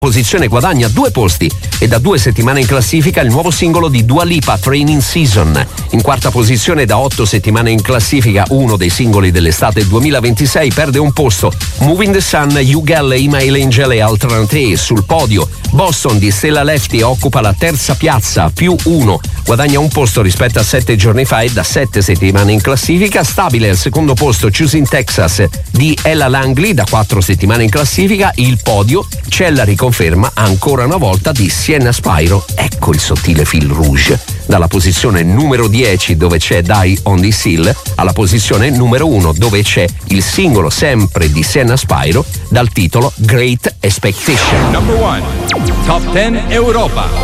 posizione guadagna 2 posti e da 2 settimane in classifica il nuovo singolo di Dua Lipa, Training Season. In quarta posizione da 8 settimane in classifica uno dei singoli dell'estate 2026 perde un posto. Moving the Sun, Hugel, Email Angel e Alternate sul podio. Boston di Stella Lefty occupa la terza piazza, più 1, guadagna un posto rispetto a 7 giorni fa e da 7 settimane in classifica. Stabile al secondo posto Choosing Texas di Ella Langley, da 4 settimane in classifica. Il podio c'è la riconferma ancora una volta di Sienna Spyro, ecco il sottile fil rouge, dalla posizione numero 10 dove c'è Die on This Hill alla posizione numero 1 dove c'è il singolo sempre di Sienna Spyro dal titolo Great Expectation. Number 1, Top 10 Europa.